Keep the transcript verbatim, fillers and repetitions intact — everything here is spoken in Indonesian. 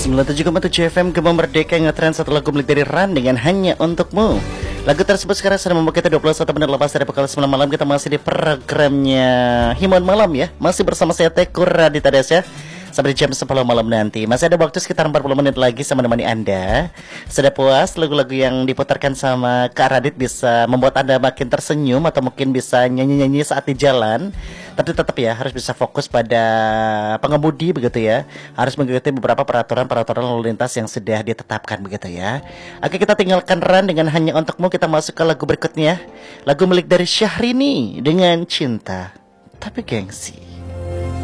sembilan puluh tujuh koma tujuh F M Gema Merdeka ngetrend satu lagu milik dari Ran dengan Hanya Untukmu. Lagu tersebut sekarang sudah membuat kita dua puluh satu menit lepas dari pukul sembilan malam. Kita masih di programnya Himuan Malam ya. Masih bersama saya Tekur Radita Desya sampai jam sepuluh malam nanti. Masih ada waktu sekitar empat puluh menit lagi sama menemani Anda. Sudah puas lagu-lagu yang diputarkan sama Kak Radit bisa membuat Anda makin tersenyum atau mungkin bisa nyanyi-nyanyi saat di jalan. Tapi tetap ya harus bisa fokus pada pengemudi begitu ya. Harus mengikuti beberapa peraturan-peraturan lalu lintas yang sudah ditetapkan begitu ya. Oke, kita tinggalkan Ran dengan Hanya Untukmu. Kita masuk ke lagu berikutnya. Lagu milik dari Syahrini dengan Cinta Tapi Gengsi.